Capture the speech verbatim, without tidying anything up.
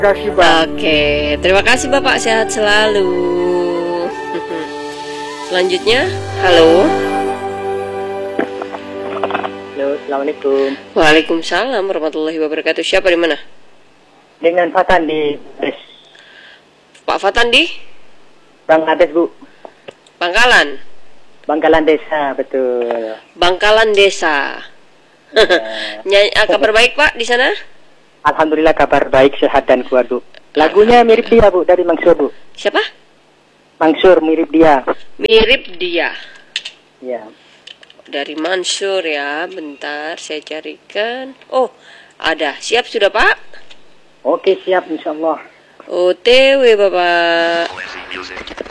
Terima kasih, Pak. Oke, terima kasih Bapak, sehat selalu. Selanjutnya, halo. Halo, assalamualaikum. Waalaikumsalam warahmatullahi wabarakatuh. Siapa di mana? Dengan Fatan di Bes. Pak Fatan di Bangladesh, Bu. Bangkalan. Bangkalan Desa, betul. Bangkalan Desa. Nyanyi, ah, kabar baik Pak di sana? Alhamdulillah kabar baik, sehat dan kuat, Bu. Lagunya mirip dia, Bu, dari Mansur, Bu. Siapa? Mansur mirip dia. Mirip dia. Ya. Dari Mansur ya. Bentar saya carikan. Oh, ada. Siap sudah Pak? Oke, siap insyaallah. O T W Bapak.